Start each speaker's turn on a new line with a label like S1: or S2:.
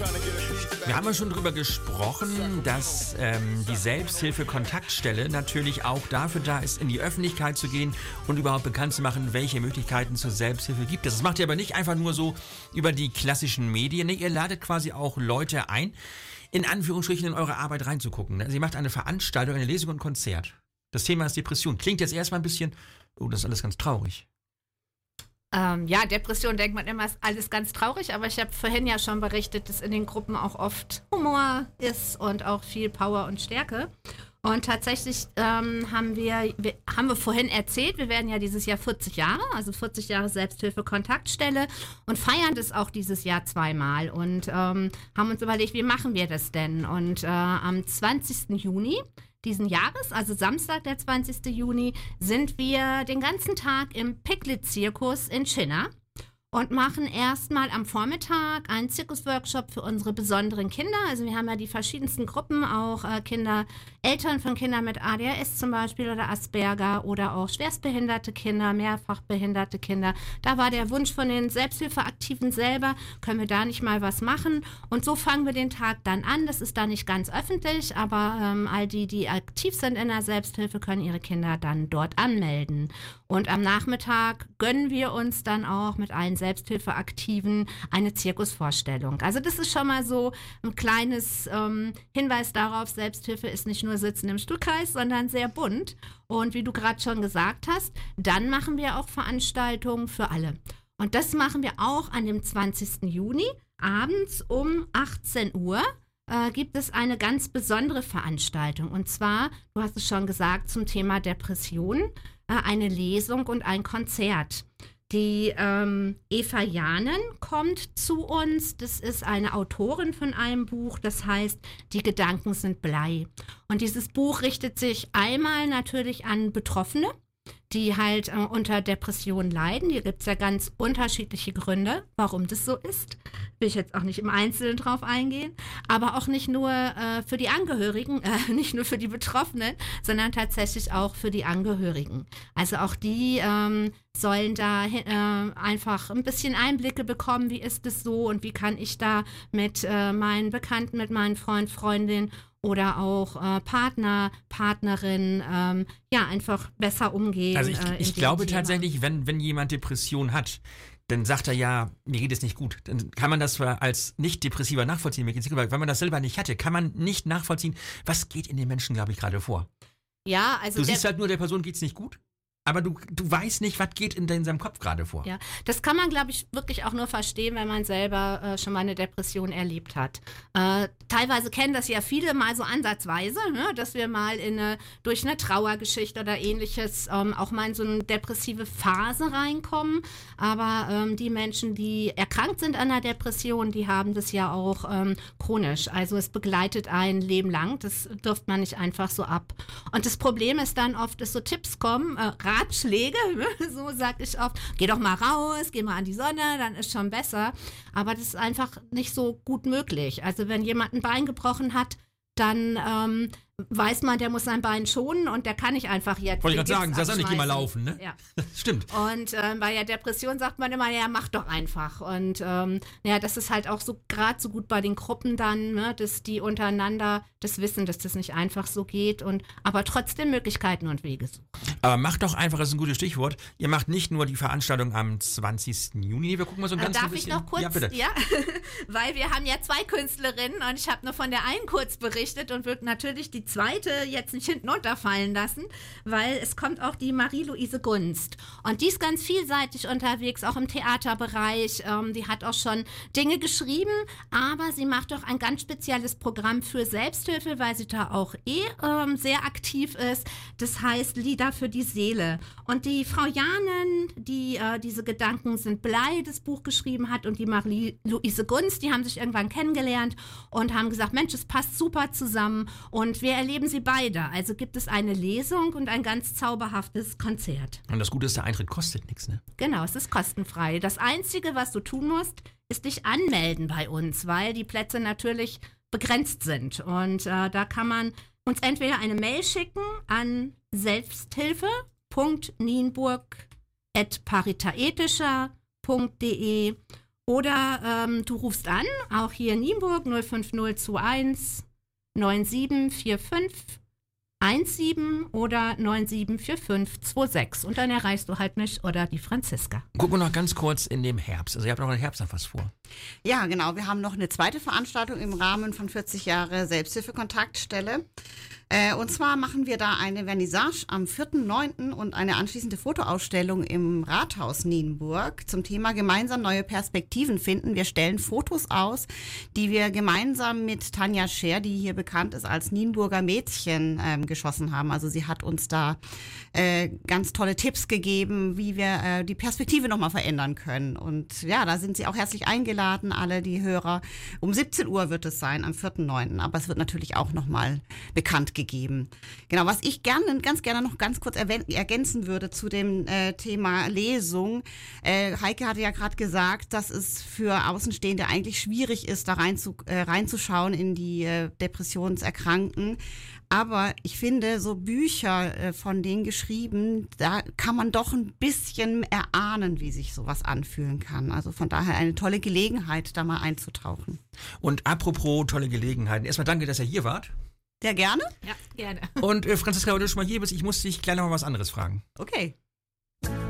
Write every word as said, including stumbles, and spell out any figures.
S1: Wir haben ja schon darüber gesprochen, dass ähm, die Selbsthilfe-Kontaktstelle natürlich auch dafür da ist, in die Öffentlichkeit zu gehen und überhaupt bekannt zu machen, welche Möglichkeiten zur Selbsthilfe gibt es. Das macht ihr aber nicht einfach nur so über die klassischen Medien. Nee, ihr ladet quasi auch Leute ein, in Anführungsstrichen in eure Arbeit reinzugucken. Also ihr macht eine Veranstaltung, eine Lesung und ein Konzert. Das Thema ist Depression. Klingt jetzt erstmal ein bisschen, oh, das ist alles ganz traurig.
S2: Ähm, ja, Depression denkt man immer, ist alles ganz traurig, aber ich habe vorhin ja schon berichtet, dass in den Gruppen auch oft Humor ist und auch viel Power und Stärke. Und tatsächlich ähm, haben wir, wir haben wir vorhin erzählt, wir werden ja dieses Jahr vierzig Jahre, also vierzig Jahre Selbsthilfe-Kontaktstelle und feiern das auch dieses Jahr zweimal und ähm, haben uns überlegt, wie machen wir das denn? Und äh, am zwanzigsten Juni diesen Jahres, also Samstag, der zwanzigsten Juni, sind wir den ganzen Tag im Piclet-Zirkus in Chinna und machen erstmal am Vormittag einen Zirkusworkshop für unsere besonderen Kinder. Also wir haben ja die verschiedensten Gruppen, auch äh, Kinder, Eltern von Kindern mit A D H S zum Beispiel oder Asperger oder auch schwerstbehinderte Kinder, mehrfach behinderte Kinder. Da war der Wunsch von den Selbsthilfeaktiven selber, können wir da nicht mal was machen? Und so fangen wir den Tag dann an. Das ist dann nicht ganz öffentlich, aber ähm, all die, die aktiv sind in der Selbsthilfe, können ihre Kinder dann dort anmelden. Und am Nachmittag gönnen wir uns dann auch mit allen Selbsthilfeaktiven eine Zirkusvorstellung. Also das ist schon mal so ein kleines ähm, Hinweis darauf, Selbsthilfe ist nicht nur Sitzen im Stuhlkreis, sondern sehr bunt. Und wie du gerade schon gesagt hast, dann machen wir auch Veranstaltungen für alle. Und das machen wir auch an dem zwanzigsten Juni. Abends um achtzehn Uhr äh, gibt es eine ganz besondere Veranstaltung. Und zwar, du hast es schon gesagt, zum Thema Depression, äh, eine Lesung und ein Konzert. Die ähm, Eva Janen kommt zu uns. Das ist eine Autorin von einem Buch, das heißt Die Gedanken sind Blei. Und dieses Buch richtet sich einmal natürlich an Betroffene, die halt äh, unter Depressionen leiden. Hier gibt es ja ganz unterschiedliche Gründe, warum das so ist. Will ich jetzt auch nicht im Einzelnen drauf eingehen. Aber auch nicht nur äh, für die Angehörigen, äh, nicht nur für die Betroffenen, sondern tatsächlich auch für die Angehörigen. Also auch die ähm, sollen da äh, einfach ein bisschen Einblicke bekommen, wie ist es so und wie kann ich da mit äh, meinen Bekannten, mit meinen Freund, Freundinnen oder auch äh, Partner, Partnerin, ähm, ja, einfach besser umgehen.
S1: Also ich,
S2: äh,
S1: ich glaube Thema. tatsächlich, wenn, wenn jemand Depression hat, dann sagt er ja, mir geht es nicht gut. Dann kann man das zwar als Nicht-Depressiver nachvollziehen, mir geht's nicht gut, aber wenn man das selber nicht hatte, kann man nicht nachvollziehen, was geht in den Menschen, glaube ich, gerade vor.
S2: Ja, also
S1: du siehst halt nur, der Person geht's nicht gut. Aber du, du weißt nicht, was geht in, in seinem Kopf gerade vor.
S2: Ja, das kann man, glaube ich, wirklich auch nur verstehen, wenn man selber äh, schon mal eine Depression erlebt hat. Äh, teilweise kennen das ja viele mal so ansatzweise, ne, dass wir mal in eine, durch eine Trauergeschichte oder ähnliches ähm, auch mal in so eine depressive Phase reinkommen. Aber ähm, die Menschen, die erkrankt sind an einer Depression, die haben das ja auch ähm, chronisch. Also es begleitet ein Leben lang. Das wirft man nicht einfach so ab. Und das Problem ist dann oft, dass so Tipps kommen, äh, Ratschläge, so sag ich oft, geh doch mal raus, geh mal an die Sonne, dann ist schon besser. Aber das ist einfach nicht so gut möglich. Also wenn jemand ein Bein gebrochen hat, dann ähm, weiß man, der muss sein Bein schonen und der kann nicht einfach jetzt.
S1: Wollte ich gerade sagen, das soll nicht immer laufen, ne?
S2: Ja.
S1: Stimmt.
S2: Und ähm, bei der Depression sagt man immer, ja, mach doch einfach. Und ähm, ja, das ist halt auch so gerade so gut bei den Gruppen dann, ne, dass die untereinander das wissen, dass das nicht einfach so geht und aber trotzdem Möglichkeiten und Wege suchen.
S1: Aber macht doch einfach, das ist ein gutes Stichwort, ihr macht nicht nur die Veranstaltung am zwanzigsten Juni, wir gucken mal so ein ganz
S2: äh, Darf
S1: bisschen.
S2: ich noch kurz?
S1: Ja, bitte.
S2: Ja, weil wir haben ja zwei Künstlerinnen und ich habe nur von der einen kurz berichtet und würde natürlich die zweite jetzt nicht hinten runterfallen lassen, weil es kommt auch die Marie-Louise Gunst. Und die ist ganz vielseitig unterwegs, auch im Theaterbereich. Ähm, die hat auch schon Dinge geschrieben, aber sie macht auch ein ganz spezielles Programm für Selbsthilfe, weil sie da auch eh ähm, sehr aktiv ist. Das heißt Lieder für die Seele. Und die Frau Janen, die äh, diese Gedanken sind Blei, das Buch geschrieben hat, und die Marie-Louise Gunst, die haben sich irgendwann kennengelernt und haben gesagt, Mensch, es passt super zusammen und wir erleben sie beide. Also gibt es eine Lesung und ein ganz zauberhaftes Konzert.
S1: Und das Gute ist, der Eintritt kostet nichts, ne?
S2: Genau, es ist kostenfrei. Das Einzige, was du tun musst, ist dich anmelden bei uns, weil die Plätze natürlich begrenzt sind. Und äh, da kann man uns entweder eine Mail schicken an selbsthilfe punkt nienburg at paritaetischer punkt de Oder ähm, du rufst an, auch hier in Nienburg, null fünf null zwei eins neun sieben vier fünf eins sieben oder neun sieben vier fünf zwei sechs. Und dann erreichst du halt mich oder die Franziska.
S1: Gucken wir noch ganz kurz in dem Herbst. Also ihr habt noch im Herbst noch was vor.
S3: Ja, genau. Wir haben noch eine zweite Veranstaltung im Rahmen von vierzig Jahre Selbsthilfe-Kontaktstelle. Äh, und zwar machen wir da eine Vernissage am vierten neunten und eine anschließende Fotoausstellung im Rathaus Nienburg zum Thema gemeinsam neue Perspektiven finden. Wir stellen Fotos aus, die wir gemeinsam mit Tanja Scher, die hier bekannt ist als Nienburger Mädchen, ähm, geschossen haben. Also sie hat uns da äh, ganz tolle Tipps gegeben, wie wir äh, die Perspektive nochmal verändern können. Und ja, da sind Sie auch herzlich eingeladen, alle die Hörer. Um siebzehn Uhr wird es sein, am vierten neunten Aber es wird natürlich auch nochmal bekannt gegeben. Genau, was ich gerne, ganz gerne noch ganz kurz ergänzen würde zu dem äh, Thema Lesung. Äh, Heike hatte ja gerade gesagt, dass es für Außenstehende eigentlich schwierig ist, da rein zu, äh, reinzuschauen in die äh, Depressionserkrankten. Aber ich finde, so Bücher äh, von denen geschrieben, da kann man doch ein bisschen erahnen, wie sich sowas anfühlen kann. Also von daher eine tolle Gelegenheit, da mal einzutauchen.
S1: Und apropos tolle Gelegenheiten. Erstmal danke, dass ihr hier wart.
S3: Sehr gerne.
S2: Ja, gerne.
S1: Und äh, Franziska, wenn du schon mal hier bist, ich muss dich gleich noch mal was anderes fragen.
S3: Okay.